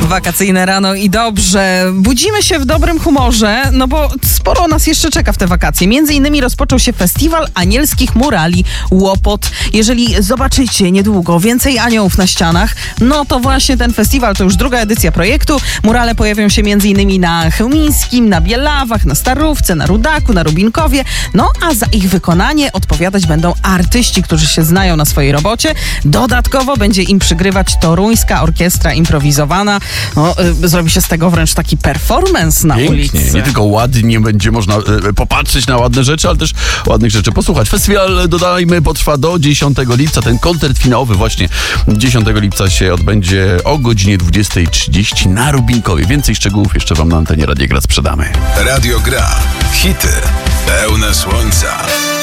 Wakacyjne rano i dobrze. Budzimy się w dobrym humorze, no bo sporo nas jeszcze czeka w te wakacje. Między innymi rozpoczął się Festiwal Anielskich Murali Łopot. Jeżeli zobaczycie niedługo więcej aniołów na ścianach, no to właśnie ten festiwal to już druga edycja projektu. Murale pojawią się między innymi na Chełmińskim, na Bielawach, na Starówce, na Rudaku, na Rubinkowie. No a za ich wykonanie odpowiadać będą artyści, którzy się znają na swojej robocie. Dodatkowo będzie im przygrywać Toruńska Orkiestra Improwizowana. No, zrobi się z tego wręcz taki performance na Pięknie. ulicy. Nie tylko ładnie będzie można popatrzeć na ładne rzeczy, ale też ładnych rzeczy posłuchać. Festiwal, dodajmy, potrwa do 10 lipca. Ten koncert finałowy właśnie 10 lipca się odbędzie o godzinie 20:30 na Rubinkowie. Więcej szczegółów jeszcze wam na antenie Radia Gra sprzedamy. Radio Gra. Hity pełne słońca.